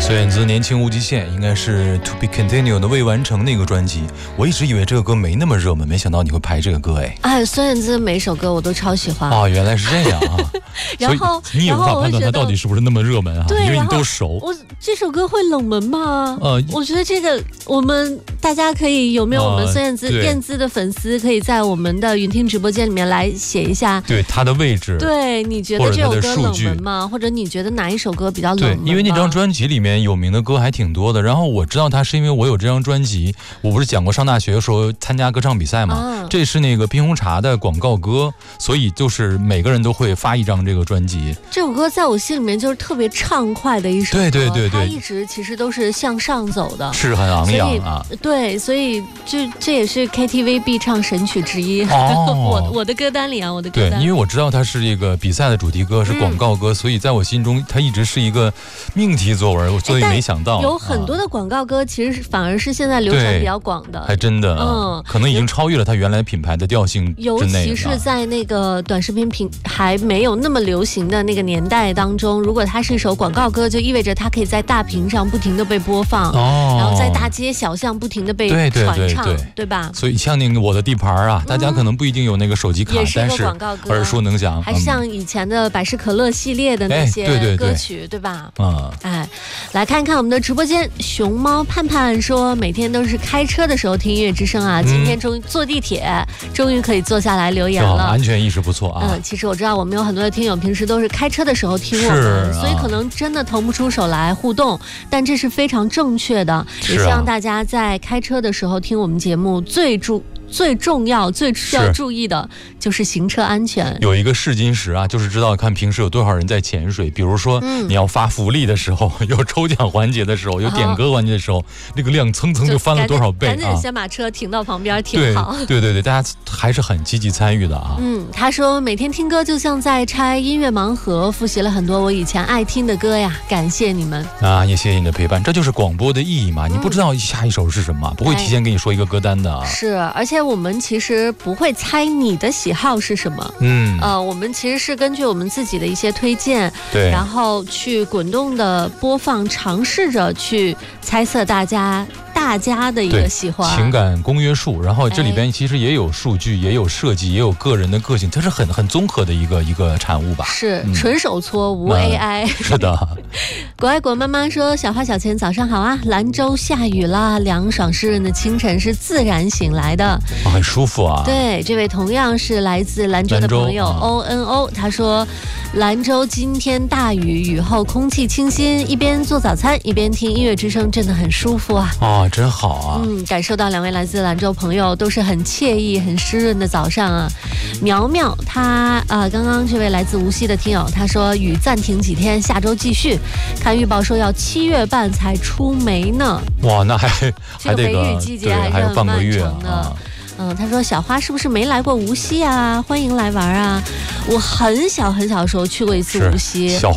孙燕姿《年轻无极限》应该是 To Be Continued 的未完成那个专辑。我一直以为这个歌没那么热门，没想到你会排这个歌哎。 孙燕姿每首歌我都超喜欢哦，原来是这样啊。 然后你也无法判断它到底是不是那么热门啊？ 对， 因为你都熟。 这首歌会冷门吗？我觉得这个我们大家可以有没有我们孙燕姿燕姿的粉丝可以在我们的云听直播间里面来写一下， 对它的位置， 对你觉得这首歌冷门吗？或者你觉得哪一首歌比较冷门？ 对，因为那张专辑里面有名的歌还挺多的。然后我知道它是因为我有这张专辑，我不是讲过上大学的时候参加歌唱比赛嘛，这是那个冰红茶的广告歌，所以就是每个人都会发一张这个专辑。 这首歌在我心里面就是特别畅快的一首歌， 对， 它一直其实都是向上走的， 是很昂扬啊。 对，所以这也是 KTV 必唱神曲之一。我的歌单里啊，我的歌单。 对，因为我知道它是这个比赛的主题歌，是广告歌，所以在我心中它一直是一个命题作文，所以没想到有很多的广告歌其实反而是现在流传比较广的， 还真的，可能已经超越了它原来品牌的调性之内。 尤其是在那个短视频还没有那么流行的那个年代当中，如果它是一首广告歌，就意味着它可以在大屏上不停的被播放，然后在大街小巷不停的被传唱，对吧？ 所以像那个我的地盘啊，大家可能不一定有那个手机卡，但是耳熟能详， 还是像以前的百事可乐系列的那些歌曲，对吧？来看一看我们的直播间，熊猫盼盼说每天都是开车的时候听音乐之声啊，今天终于坐地铁，终于可以坐下来留言了， 安全意识不错啊。 其实我知道我们有很多的听友平时都是开车的时候听我们，所以可能真的腾不出手来互动，但这是非常正确的，也希望大家在开车的时候听我们节目最重要、最需要注意的就是行车安全。 有一个试金石啊，就是知道看平时有多少人在潜水。比如说，你要发福利的时候，有抽奖环节的时候，有点歌环节的时候，那个量蹭蹭就翻了多少倍啊！ 赶紧先把车停到旁边停好。 对，大家还是很积极参与的啊。 他说每天听歌就像在拆音乐盲盒，复习了很多我以前爱听的歌呀，感谢你们啊！也谢谢你的陪伴，这就是广播的意义嘛。你不知道下一首是什么，不会提前跟你说一个歌单的啊。 是，而且我们其实不会猜你的喜好是什么，我们其实是根据我们自己的一些推荐， 对， 然后去滚动的播放，尝试着去猜测大家的一个喜欢， 情感公约数。然后这里边其实也有数据，也有设计，也有个人的个性，它是很综合的一个产物吧。 是纯手搓无 AI。 是的。 国爱国妈妈说：“小花小钱早上好啊！兰州下雨了，凉爽湿润的清晨是自然醒来的， 很舒服啊。” 对，这位同样是来自兰州的朋友 ONO， 他说：“兰州今天大雨，雨后空气清新，一边做早餐一边听音乐之声，真的很舒服啊！” 真好啊。 感受到两位来自兰州朋友都是很惬意、很湿润的早上啊。苗苗他刚刚这位来自无锡的听友，他说雨暂停几天，下周继续。看预报说要7月半才出梅呢。 哇，那还这个梅雨季节还是很漫长的。他说小花是不是没来过无锡啊？欢迎来玩啊！我很小的时候去过一次无锡。